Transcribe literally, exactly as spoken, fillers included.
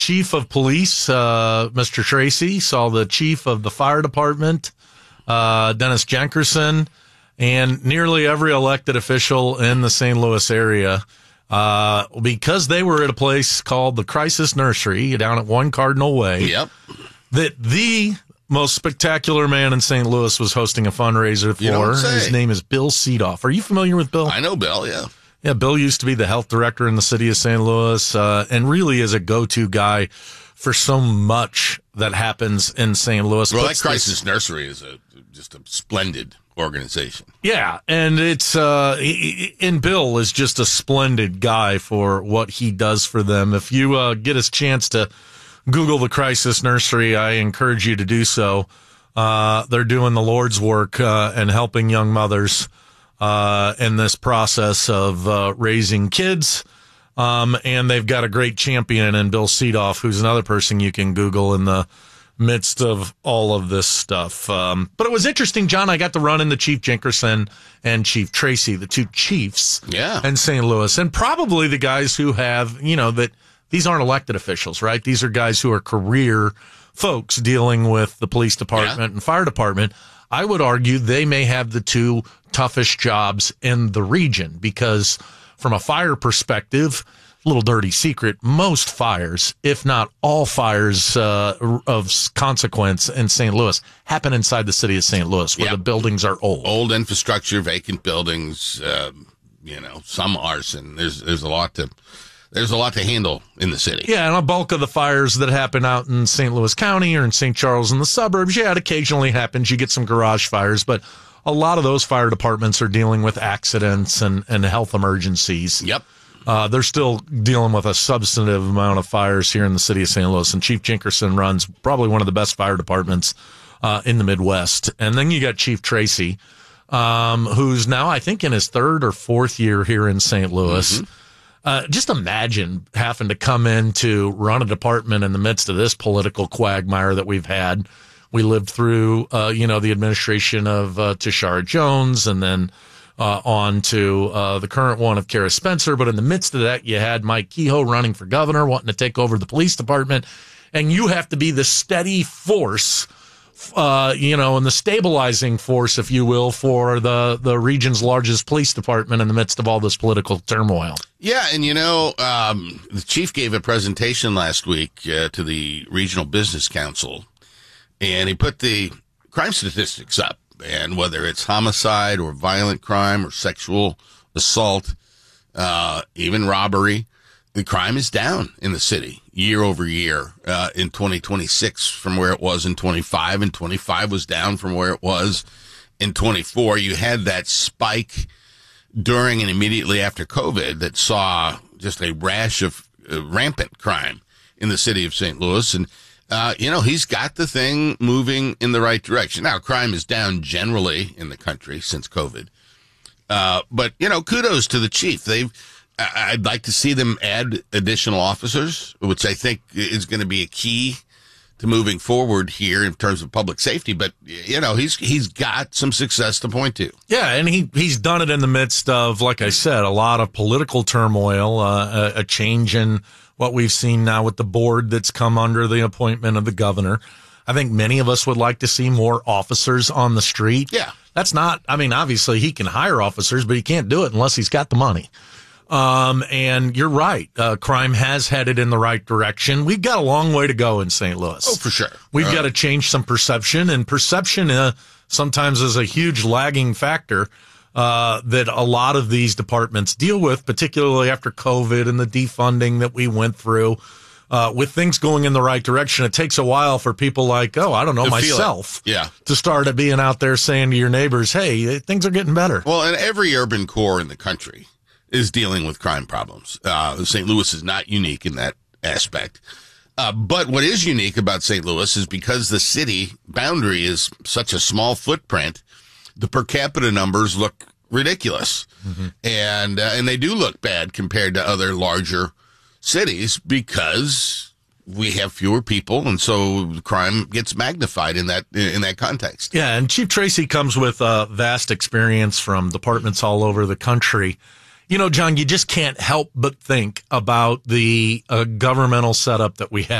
chief of police, uh, Mister Tracy, saw the chief of the fire department, uh, Dennis Jenkerson, and nearly every elected official in the Saint Louis area, uh, because they were at a place called the Crisis Nursery down at One Cardinal Way. Yep. That the most spectacular man in Saint Louis was hosting a fundraiser for. You don't say. His name is Bill Seedoff. Are you familiar with Bill? I know Bill, yeah. Yeah, Bill used to be the health director in the city of Saint Louis, uh, and really is a go-to guy for so much that happens in Saint Louis. Well, that Puts Crisis this- Nursery is a just a splendid organization. Yeah, and it's uh, he- and Bill is just a splendid guy for what he does for them. If you uh, get a chance to Google the Crisis Nursery, I encourage you to do so. Uh, they're doing the Lord's work uh, and helping young mothers uh, in this process of uh, raising kids. Um, and they've got a great champion in Bill Seedoff, who's another person you can Google in the midst of all of this stuff. Um, but it was interesting, John. I got to run into Chief Jenkerson and Chief Tracy, the two chiefs Yeah. in Saint Louis, and probably the guys who have, you know, that these aren't elected officials, right? These are guys who are career folks dealing with the police department Yeah. and fire department. I would argue they may have the two toughest jobs in the region because from a fire perspective, little dirty secret, most fires, if not all fires uh, of consequence in Saint Louis, happen inside the city of Saint Louis where Yep. the buildings are old. Old infrastructure, vacant buildings, uh, you know, some arson. There's there's a lot to there's a lot to handle in the city. Yeah, and a bulk of the fires that happen out in Saint Louis County or in Saint Charles in the suburbs, yeah, it occasionally happens. You get some garage fires, but a lot of those fire departments are dealing with accidents and, and health emergencies. Yep. Uh, they're still dealing with a substantive amount of fires here in the city of Saint Louis, and Chief Jenkerson runs probably one of the best fire departments uh, in the Midwest. And then you got Chief Tracy, um, who's now, I think, in his third or fourth year here in Saint Louis. Mm-hmm. Uh, just imagine having to come in to run a department in the midst of this political quagmire that we've had. We lived through, uh, you know, the administration of uh, Tashara Jones and then uh, on to uh, the current one of Kara Spencer. But in the midst of that, you had Mike Kehoe running for governor, wanting to take over the police department. And you have to be the steady force, uh, you know, and the stabilizing force, if you will, for the, the region's largest police department in the midst of all this political turmoil. Yeah, and you know, um, the chief gave a presentation last week uh, to the Regional Business Council, and he put the crime statistics up, and whether it's homicide or violent crime or sexual assault, uh, even robbery, the crime is down in the city year over year uh, in twenty twenty-six from where it was in twenty-five, and twenty-five was down from where it was in twenty-four. You had that spike during and immediately after COVID that saw just a rash of uh, rampant crime in the city of Saint Louis. And, uh, you know, he's got the thing moving in the right direction. Now, crime is down generally in the country since COVID. Uh, but, you know, kudos to the chief. They've, I- I'd like to see them add additional officers, which I think is going to be a key to moving forward here in terms of public safety. But, you know, he's he's got some success to point to. Yeah, and he, he's done it in the midst of, like I said, a lot of political turmoil, uh, a, a change in what we've seen now with the board that's come under the appointment of the governor. I think many of us would like to see more officers on the street. Yeah. That's not, I mean, obviously he can hire officers, but he can't do it unless he's got the money. Um, and you're right. Uh, crime has headed in the right direction. We've got a long way to go in Saint Louis. Oh, for sure. We've Uh, got to change some perception, and perception uh, sometimes is a huge lagging factor uh, that a lot of these departments deal with, particularly after COVID and the defunding that we went through. Uh, with things going in the right direction, it takes a while for people like, oh, I don't know, To feel it. myself, Yeah. to start being out there saying to your neighbors, hey, things are getting better. Well, and every urban core in the country is dealing with crime problems. Uh, Saint Louis is not unique in that aspect. Uh, but what is unique about Saint Louis is because the city boundary is such a small footprint, the per capita numbers look ridiculous. Mm-hmm. And, uh, and they do look bad compared to other larger cities because we have fewer people, and so crime gets magnified in that in that context. Yeah, and Chief Tracy comes with uh, vast experience from departments all over the country. You know, John, you just can't help but think about the uh, governmental setup that we have.